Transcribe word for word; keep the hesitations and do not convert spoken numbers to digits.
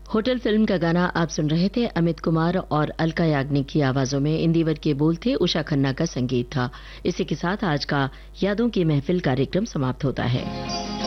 Hotel film का गाना आप सुन रहे थे। अमित कुमार और अलका याग्निक की आवाजों में। इंदिवर के बोल थे, उषा खन्ना का संगीत था। इसी के साथ आज का यादों की महफिल कार्यक्रम समाप्त होता है।